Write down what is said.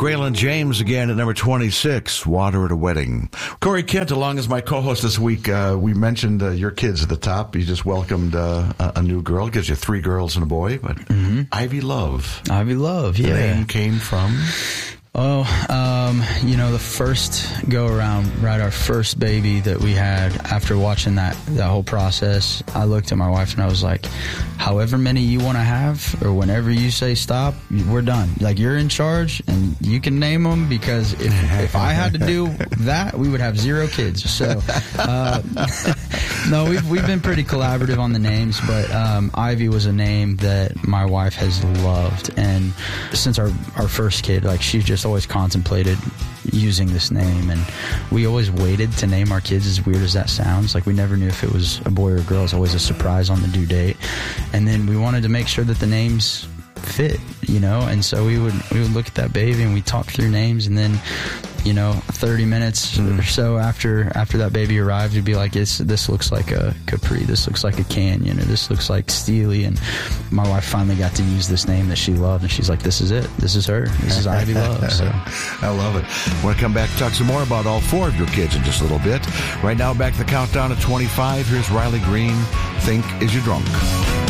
Graylin James again at number 26, Water at a Wedding. Corey Kent, along as my co-host this week, we mentioned your kids at the top. You just welcomed a new girl. Gives you 3 girls and a boy, but Ivy Love. Ivy Love, yeah. The name came from? The first go around, right, our first baby that we had, after watching that whole process, I looked at my wife and I was like, however many you want to have, or whenever you say stop, we're done. Like, you're in charge and you can name them, because if I had to do that, we would have 0 kids. So, no, we've been pretty collaborative on the names, but Ivy was a name that my wife has loved. And since our first kid, like, she just always contemplated using this name, and we always waited to name our kids, as weird as that sounds. Like, we never knew if it was a boy or a girl. It was always a surprise on the due date. And then we wanted to make sure that the names fit, and so we would look at that baby and we talk through names, and then 30 minutes or so after that baby arrived, we'd be like, this looks like a Capri, this looks like a Canyon, or this looks like Steely. And my wife finally got to use this name that she loved, and she's like, this is it, this is her, this is Ivy Love. So I love it. I want to come back and talk some more about all 4 of your kids in just a little bit. Right now, back to the countdown at 25. Here's Riley Green, Think Is You Drunk.